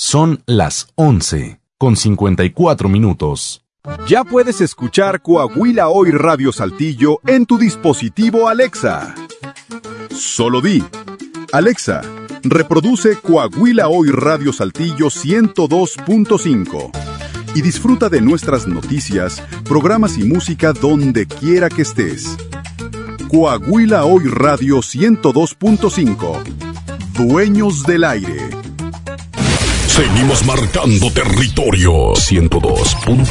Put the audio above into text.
Son las 11:54. Ya puedes escuchar Coahuila Hoy Radio Saltillo en tu dispositivo Alexa. Solo di: Alexa, reproduce Coahuila Hoy Radio Saltillo 102.5 y disfruta de nuestras noticias, programas y música donde quiera que estés. Coahuila Hoy Radio 102.5. Dueños del aire. Seguimos marcando territorio. 102.5.